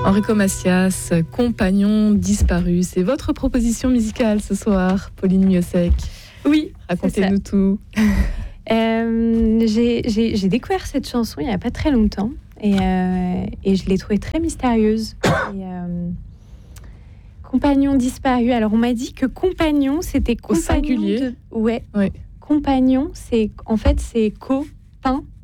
Enrico Macias, Compagnon disparu. C'est votre proposition musicale ce soir, Pauline Miosek. Oui, racontez-nous tout. J'ai découvert cette chanson il n'y a pas très longtemps et je l'ai trouvée très mystérieuse. Compagnon disparu. Alors on m'a dit que compagnon c'était compagnon au singulier. Ouais. Compagnon c'est copain.